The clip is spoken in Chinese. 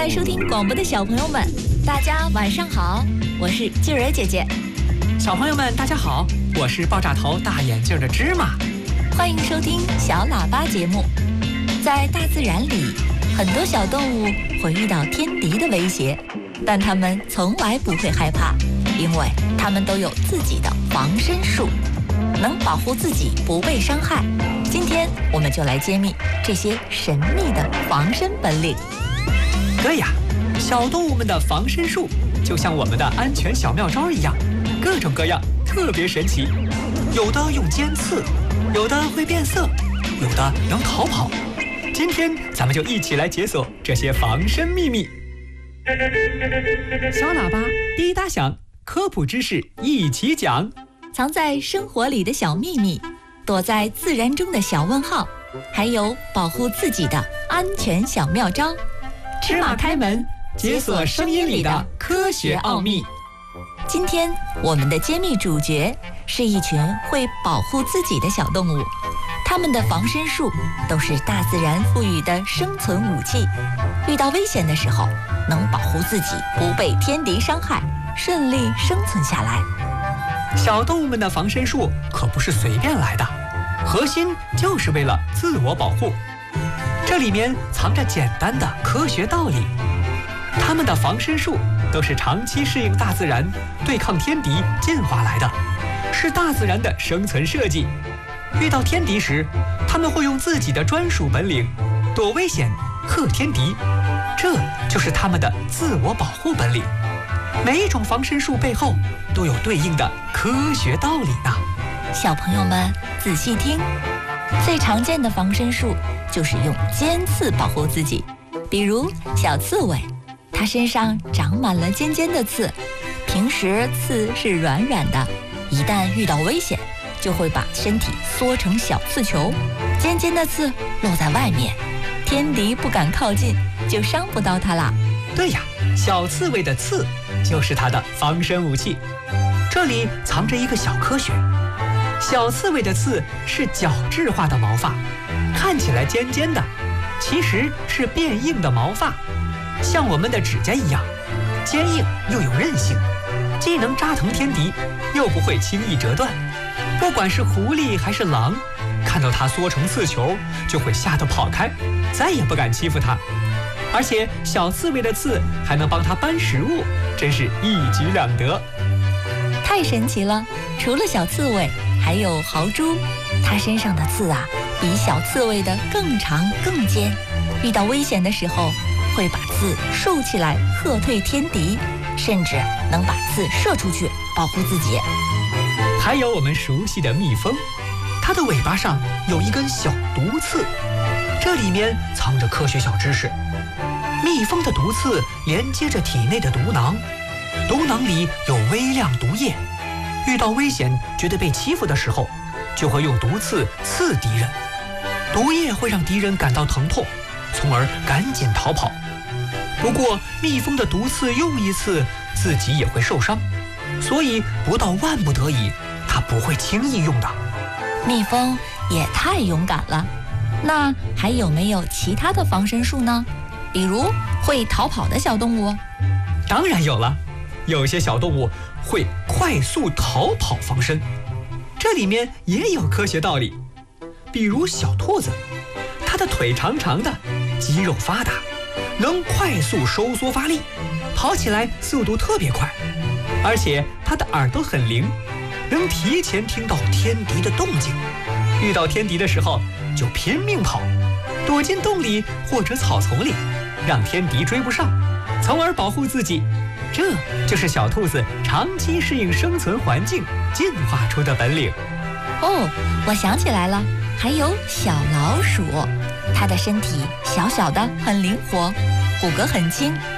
收听广播的小朋友们，大家晚上好，我是静儿姐姐。 小朋友们，大家好，我是爆炸头大眼镜的芝麻。 欢迎收听小喇叭节目。在大自然里，很多小动物会遇到天敌的威胁，但它们从来不会害怕，因为它们都有自己的防身术，能保护自己不被伤害。今天我们就来揭秘这些神秘的防身本领。 对呀，小动物们的防身术就像我们的安全小妙招一样，各种各样，特别神奇。有的用尖刺，有的会变色，有的能逃跑。今天咱们就一起来解锁这些防身秘密。小喇叭滴答响，科普知识一起讲。 藏在生活里的小秘密，躲在自然中的小问号，还有保护自己的安全小妙招。 芝麻开门，解锁声音里的科学奥秘。 今天我们的揭秘主角是一群会保护自己的小动物，它们的防身术都是大自然赋予的生存武器，遇到危险的时候能保护自己不被天敌伤害，顺利生存下来。 小动物们的防身术可不是随便来的，核心就是为了自我保护。这里面藏着简单的科学道理，它们的防身术都是长期适应大自然、对抗天敌进化来的，是大自然的生存设计。遇到天敌时，它们会用自己的专属本领躲危险、克天敌，这就是它们的自我保护本领。每一种防身术背后都有对应的科学道理呢。 小朋友们仔细听，最常见的防身术就是用尖刺保护自己，比如小刺猬，它身上长满了尖尖的刺，平时刺是软软的，一旦遇到危险，就会把身体缩成小刺球，尖尖的刺落在外面，天敌不敢靠近，就伤不到它啦。 对呀，小刺猬的刺就是它的防身武器。这里藏着一个小科学，小刺猬的刺是角质化的毛发，看起来尖尖的，其实是变硬的毛发，像我们的指甲一样，坚硬又有韧性，既能扎疼天敌，又不会轻易折断。不管是狐狸还是狼，看到它缩成刺球，就会吓得跑开，再也不敢欺负它。而且小刺猬的刺还能帮它搬食物，真是一举两得。 太神奇了！除了小刺猬，还有豪猪，它身上的刺啊，比小刺猬的更长更尖，遇到危险的时候会把刺竖起来喝退天敌，甚至能把刺射出去保护自己。 还有我们熟悉的蜜蜂，它的尾巴上有一根小毒刺，这里面藏着科学小知识。蜜蜂的毒刺连接着体内的毒囊，毒囊里有微量毒液，遇到危险觉得被欺负的时候，就会用毒刺刺敌人，毒液会让敌人感到疼痛，从而赶紧逃跑。不过蜜蜂的毒刺用一次自己也会受伤，所以不到万不得已它不会轻易用的。 蜜蜂也太勇敢了。那还有没有其他的防身术呢？比如会逃跑的小动物？ 当然有了，有些小动物会快速逃跑防身，这里面也有科学道理。比如小兔子，它的腿长长的，肌肉发达，能快速收缩发力，跑起来速度特别快，而且它的耳朵很灵，能提前听到天敌的动静，遇到天敌的时候就拼命跑，躲进洞里或者草丛里，让天敌追不上，从而保护自己。这就是小兔子长期适应生存环境进化出的本领。 哦，我想起来了，还有小老鼠，它的身体小小的，很灵活，骨骼很轻，